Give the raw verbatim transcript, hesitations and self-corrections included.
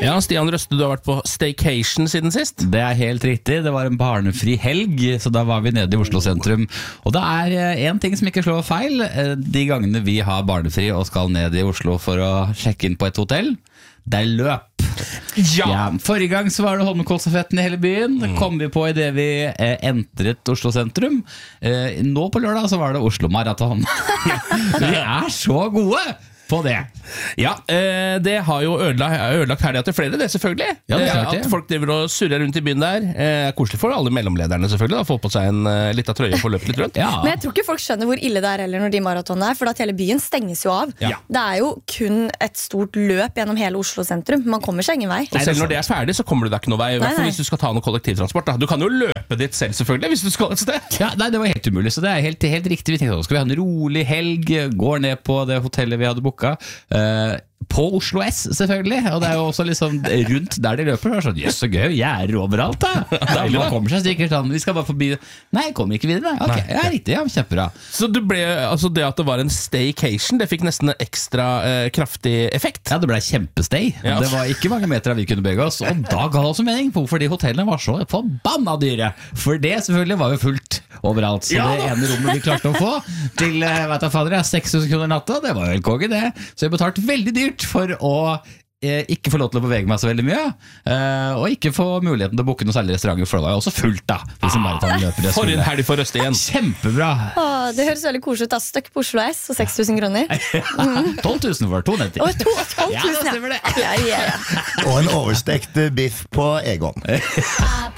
Ja, Stian Røste, du har vært på staycation siden sist. Det er helt riktig, det var en barnefri helg, så da var vi nede i Oslo sentrum. Og det er en ting som ikke slår feil, de gangene vi har barnefri og skal ned i Oslo for å sjekke inn på et hotell, det er løp. Ja. Ja, forrige gang så var det Holmenkollstafetten i hele byen. Det kom vi på i det vi eh, entret Oslo sentrum. eh, Nå på lørdag så var det Oslo Marathon. Vi er så gode på det. Ja, eh, det har jo ødelagt, ødelagt helga til flere, det selvfølgelig. Ja, det er eh, klart det. At folk driver og surrer rundt i byen der. Eh, koselig for alle mellomlederne selvfølgelig, da, få på seg en uh, liten trøye og få løpt litt rundt. Ja. Men jeg tror ikke folk skjønner hvor ille det er heller når de maratonene er, for at hele byen stenges jo av. Ja. Det er jo kun et stort løp gjennom hele Oslo sentrum. Man kommer seg ingen vei. Og selv når det er ferdig, så kommer du deg ikke noe vei. I hvert fall Nei, nei. hvis du skal ta noe kollektivtransport da. Du kan jo løpe ditt selv selvfølgelig, hvis du skal et sted. Ja, nei, det var helt umulig, så det er helt, helt riktig. Vi tenkte, skal vi ha en rolig helg, går ned på det hotellet vi hadde booket, eh, på Oslo S selvfølgelig, og det er jo også liksom rundt der de løper. Det er sånn, jøss så gøy, jeg er overalt da. Da man kommer seg sikkert sånn, vi skal bare forbi. Nei, jeg kommer ikke videre. Ok, ja, riktig, ja, kjempebra. Så du ble, altså det at det var en staycation, det fikk nesten en ekstra eh, kraftig effekt. Ja, det ble kjempestay. Ja. Det var ikke mange meter vi kunne bevege oss, og da ga det også mening på hvorfor de hotellene var så forbanna dyre. For det selvfølgelig var jo fullt overalt. Så Ja, det da. ene rommet vi klarte å få til, eh, vet du fader, seks tusen kroner natta, det var jo helt konge det. Så jeg betalte veldig dyrt for å eh, ikke få lov til å bevege meg så veldig mye, eh, og ikke få muligheten til å booke noe særlig restauranter, for det var jo også fullt da, hvis en maratonløper For en helg for Røste igjen. Kjempebra. Åh, det høres veldig koselig ut. Støkk på Oslo S og seks tusen kroner. tolv tusen for to netter. Og to- tolv Ja, tusen, det stemmer det. ja. Ja, ja, ja. Og en overstekt biff på Egon.